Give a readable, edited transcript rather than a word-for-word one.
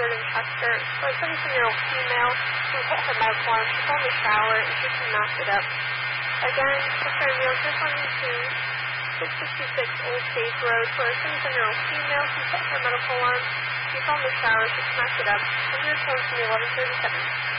heard in Chester for a 17-year-old female who hit her medical alarm. She fell in the shower and she smashed it up. Again, Chester and Meals, this one to 666 Old Faith Road for a 17-year-old female who hit her medical alarm. She fell in the shower, she smashed it up. And your phone to me 1137.